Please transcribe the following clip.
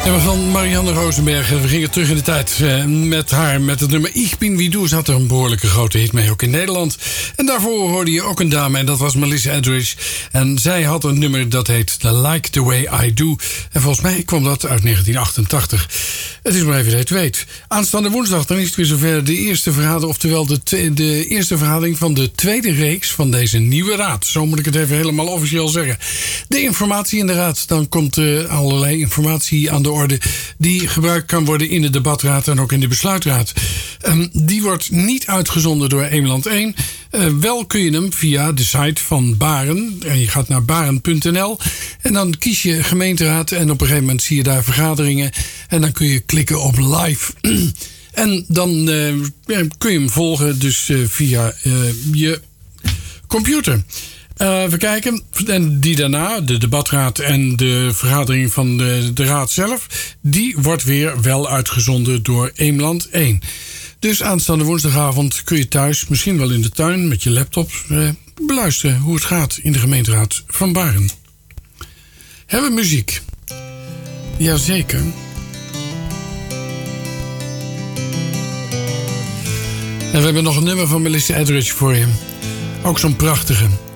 En van Marianne Rosenberg. We gingen terug in de tijd met haar. Met het nummer Ich bin wie du. Ze had er een behoorlijke grote hit mee, ook in Nederland. En daarvoor hoorde je ook een dame. En dat was Melissa Etheridge. En zij had een nummer dat heet Like the Way I Do. En volgens mij kwam dat uit 1988. Het is maar even dat je het weet. Aanstaande woensdag dan is het weer zover de eerste vergadering. Oftewel de eerste vergadering van de tweede reeks van deze nieuwe raad. Zo moet ik het even helemaal officieel zeggen. De informatie in de raad. Dan komt allerlei informatie aan de orde die gebruikt kan worden in de debatraad en ook in de besluitraad. Die wordt niet uitgezonden door Eemland 1. Wel kun je hem via de site van Baren. En je gaat naar baren.nl en dan kies je gemeenteraad en op een gegeven moment zie je daar vergaderingen en dan kun je klikken op live. En dan kun je hem volgen dus via je computer. We kijken. En die daarna, de debatraad en de vergadering van de raad zelf, die wordt weer wel uitgezonden door Eemland 1. Dus aanstaande woensdagavond kun je thuis, misschien wel in de tuin met je laptop, beluisteren hoe het gaat in de gemeenteraad van Baren. Hebben we muziek? Jazeker. En we hebben nog een nummer van Melissa Etheridge voor je. Ook zo'n prachtige.